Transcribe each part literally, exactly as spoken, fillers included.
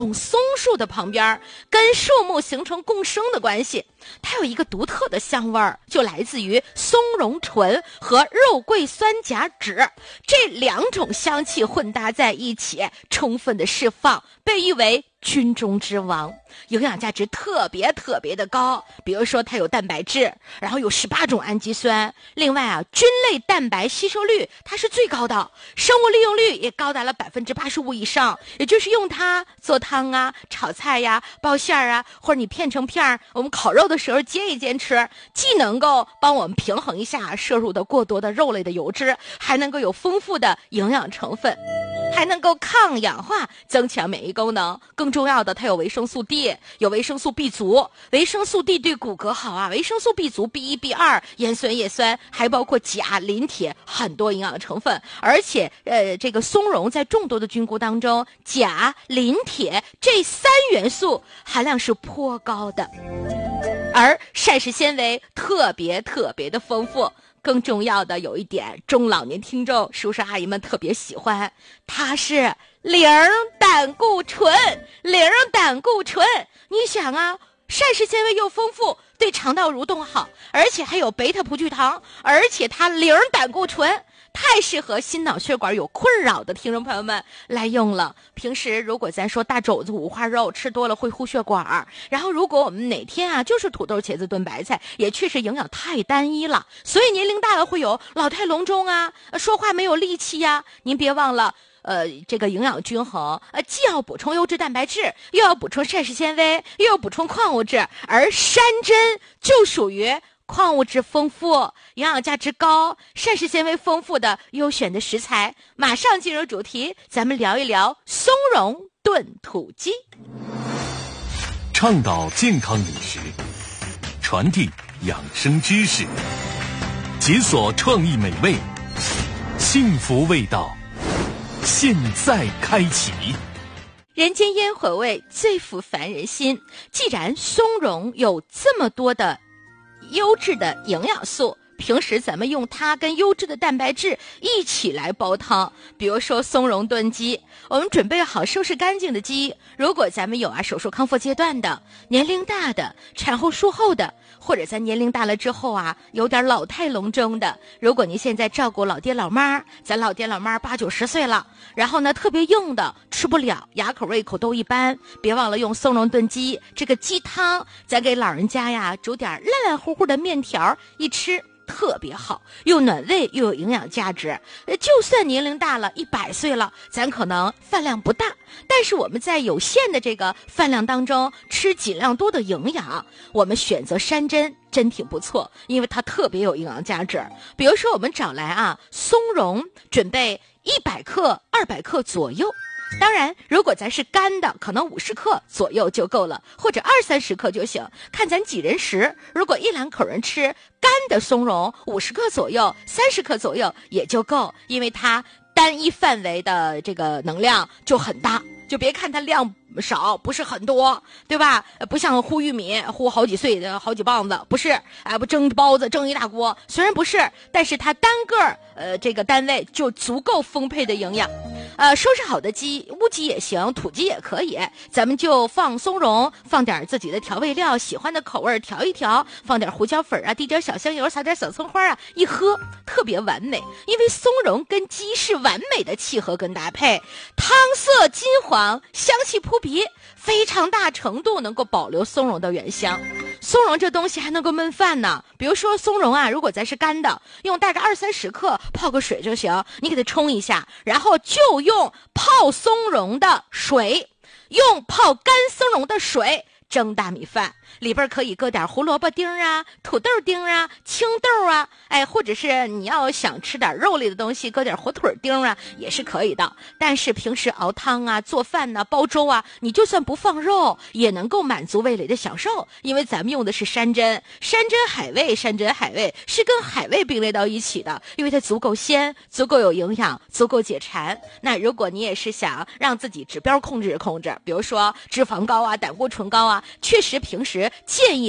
松树的旁边，跟树木形成共生的关系。它有一个独特的香味儿，就来自于松茸醇和肉桂酸甲酯这两种香气混搭在一起，充分的释放，被誉为菌中之王，营养价值特别特别的高。比如说它有蛋白质，然后有十八种氨基酸，另外啊，菌类蛋白吸收率它是最高的，生物利用率也高达了百分之八十五以上，也就是用它做汤啊、炒菜呀、包馅儿啊，或者你片成片儿，我们烤肉的时候煎一煎吃，既能够帮我们平衡一下摄入的过多的肉类的油脂，还能够有丰富的营养成分，还能够抗氧化，增强免疫功能。更重要的，它有维生素 D， 有维生素 B 族。维生素 D 对骨骼好啊，维生素 B 族 B 一 B 二 烟酸叶酸，还包括钾、磷、铁，很多营养成分。而且呃，这个松茸在众多的菌菇当中，钾、磷、铁这三元素含量是颇高的，而膳食纤维特别特别的丰富。更重要的有一点，中老年听众叔叔阿姨们特别喜欢，它是零胆固醇，零胆固醇。你想啊，膳食纤维又丰富，对肠道蠕动好，而且还有贝塔葡聚糖，而且它零胆固醇，太适合心脑血管有困扰的听众朋友们来用了。平时如果咱说大肘子五花肉吃多了会护血管，然后如果我们哪天啊就是土豆茄子炖白菜，也确实营养太单一了，所以年龄大了会有老态龙钟啊，说话没有力气呀。您别忘了呃，这个营养均衡，呃，既要补充优质蛋白质，又要补充膳食纤维，又要补充矿物质，而山珍就属于矿物质丰富、营养价值高、膳食纤维丰富的优选的食材。马上进入主题，咱们聊一聊松茸炖土鸡。 倡导健康饮食，传递养生知识，解锁创意美味，幸福味道，现在开启。 人间烟火味最抚凡人心。既然松茸有这么多的优质的营养素，平时咱们用它跟优质的蛋白质一起来煲汤。比如说松茸炖鸡，我们准备好收拾干净的鸡，如果咱们有啊手术康复阶段的、年龄大的、产后术后的，或者咱年龄大了之后啊有点老态龙钟的，如果您现在照顾老爹老妈，咱老爹老妈八九十岁了，然后呢特别硬的吃不了，牙口胃口都一般，别忘了用松茸炖鸡。这个鸡汤咱给老人家呀煮点烂烂乎乎的面条，一吃特别好，又暖胃又有营养价值。就算年龄大了一百岁了，咱可能饭量不大，但是我们在有限的这个饭量当中吃尽量多的营养，我们选择山珍真挺不错，因为它特别有营养价值。比如说我们找来啊松茸，准备一百克二百克左右，当然如果咱是干的，可能五十克左右就够了，或者二三十克就行，看咱几人食。如果一两口人吃干的松茸，五十克左右三十克左右也就够，因为它单一范围的这个能量就很大，就别看它量少，不是很多，对吧？不像烀玉米烀好几岁的好几磅子，不是，哎，不蒸包子蒸一大锅，虽然不是，但是它单个呃这个单位就足够丰沛的营养。呃，收拾好的鸡，乌鸡也行，土鸡也可以，咱们就放松茸，放点自己的调味料，喜欢的口味调一调，放点胡椒粉啊，滴点小香油，撒点小葱花啊，一喝特别完美。因为松茸跟鸡是完美的契合跟搭配，汤色金黄，香气扑鼻，非常大程度能够保留松茸的原香。松茸这东西还能够焖饭呢，比如说松茸啊，如果咱是干的，用大概二三十克泡个水就行，你给它冲一下，然后就用泡松茸的水，用泡干松茸的水蒸大米饭，里边可以搁点胡萝卜丁啊、土豆丁啊、青豆啊，哎，或者是你要想吃点肉类的东西，搁点火腿丁啊，也是可以的。但是平时熬汤啊、做饭啊、煲粥啊，你就算不放肉，也能够满足味蕾的享受，因为咱们用的是山珍，山珍海味，山珍海味是跟海味并列到一起的，因为它足够鲜，足够有营养，足够解馋。那如果你也是想让自己指标控制控制，比如说脂肪高啊、胆固醇高啊，确实平时建议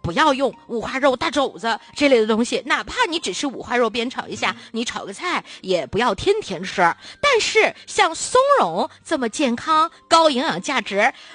不要用五花肉、大肘子这类的东西，哪怕你只是五花肉煸炒一下，你炒个菜也不要天天吃。但是像松茸这么健康、高营养价值，